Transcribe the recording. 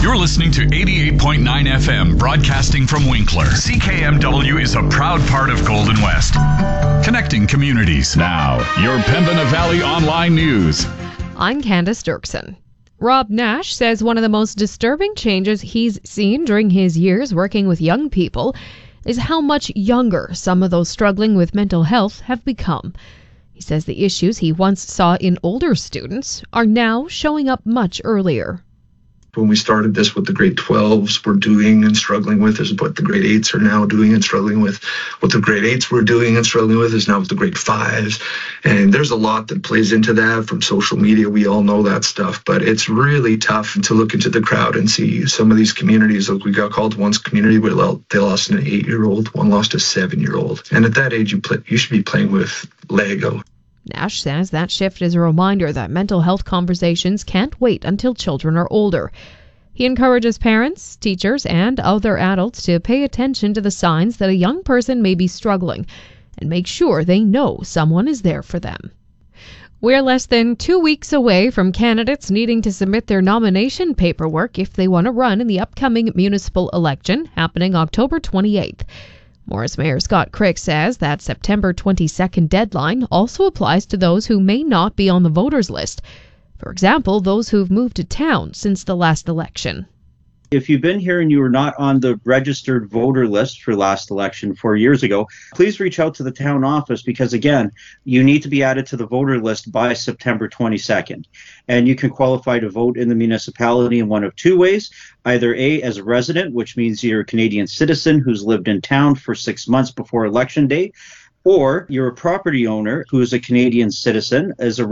You're listening to 88.9 FM, broadcasting from Winkler. CKMW is a proud part of Golden West, connecting communities. Now, your Pembina Valley Online News. I'm Candace Dirksen. Rob Nash says one of the most disturbing changes he's seen during his years working with young people is how much younger some of those struggling with mental health have become. He says the issues he once saw in older students are now showing up much earlier. When we started this, what the grade 12s were doing and struggling with is what the grade 8s are now doing and struggling with. What the grade 8s were doing and struggling with is now what the grade 5s. And there's a lot that plays into that from social media. We all know that stuff, but it's really tough to look into the crowd and see some of these communities. Like we got called once community where they lost an 8-year-old, one lost a 7-year-old. And at that age, you should be playing with Lego. Nash says that shift is a reminder that mental health conversations can't wait until children are older. He encourages parents, teachers, and other adults to pay attention to the signs that a young person may be struggling and make sure they know someone is there for them. We're less than 2 weeks away from candidates needing to submit their nomination paperwork if they want to run in the upcoming municipal election happening October 28th. Morris Mayor Scott Crick says that September 22nd deadline also applies to those who may not be on the voters list. For example, those who've moved to town since the last election. If you've been here and you were not on the registered voter list for last election 4 years ago, please reach out to the town office because, again, you need to be added to the voter list by September 22nd. And you can qualify to vote in the municipality in one of two ways. Either A, as a resident, which means you're a Canadian citizen who's lived in town for 6 months before election day, or you're a property owner who is a Canadian citizen as a